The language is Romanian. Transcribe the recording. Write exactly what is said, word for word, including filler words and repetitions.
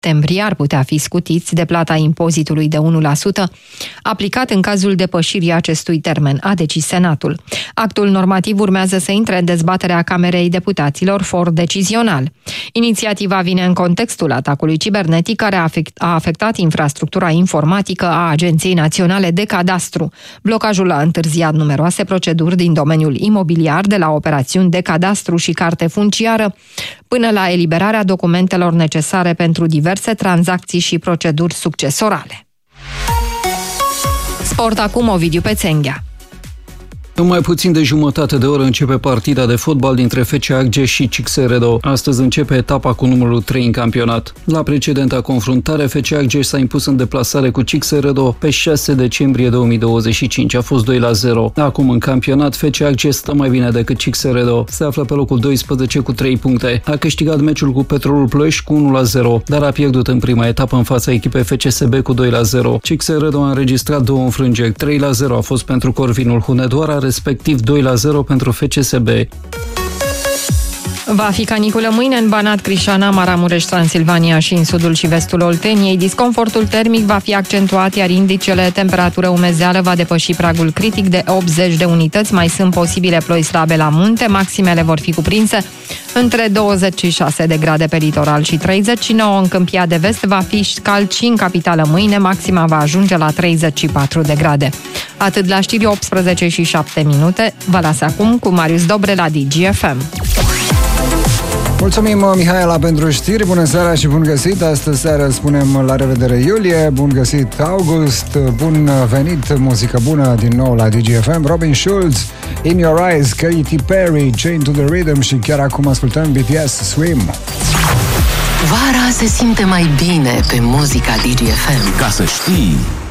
septembrie ar putea fi scutiți de plata impozitului de unu la sută, aplicat în cazul depășirii acestui termen, a decis Senatul. Actul normativ urmează să intre în dezbaterea Camerei Deputaților for decizional. Inițiativa vine în contextul atacului cibernetic care a afectat infrastructura informatică a Agenției Naționale de Cadastru. Blocajul a întârziat numeroase proceduri din domeniul imobiliar, de la operațiuni de cadastru și carte funciară, până la eliberarea documentelor necesare pentru diverse tranzacții și proceduri succesorale. Sport acum, Ovidiu Pețenghea. În mai puțin de jumătate de oră începe partida de fotbal dintre F C Argeș și Cixeredo. Astăzi începe etapa cu numărul trei în campionat. La precedenta confruntare, F C Argeș s-a impus în deplasare cu Cixeredo pe șase decembrie două mii douăzeci și cinci. A fost doi la zero. Acum în campionat, F C Argeș stă mai bine decât Cixeredo. Se află pe locul doisprezece cu trei puncte. A câștigat meciul cu Petrolul Ploiești cu unu la zero, dar a pierdut în prima etapă în fața echipei F C S B cu doi la zero. Cixeredo a înregistrat două înfrângeri. trei la zero a fost pentru Corvinul Hunedoara, respectiv doi la zero pentru F C S B. Va fi caniculă mâine în Banat, Crișana, Maramureș, Transilvania și în sudul și vestul Olteniei. Disconfortul termic va fi accentuat, iar indicele temperatură-umezeală va depăși pragul critic de optzeci de unități. Mai sunt posibile ploi slabe la munte. Maximele vor fi cuprinse între douăzeci și șase de grade pe litoral și treizeci și nouă în Câmpia de Vest. Va fi cald și în capitală mâine. Maxima va ajunge la treizeci și patru de grade. Atât la știri, optsprezece și șapte minute. Vă las acum cu Marius Dobre la D G F M. Mulțumim, Mihaela, pentru știri. Bună seara și bun găsit. Astăzi seară spunem la revedere, Iulie. Bun găsit, August. Bun venit, muzică bună din nou la D G F M. Robin Schulz, In Your Eyes, Katy Perry, Chain to the Rhythm și chiar acum ascultăm B T S, Swim. Vara se simte mai bine pe muzica D G F M. Ca să știi...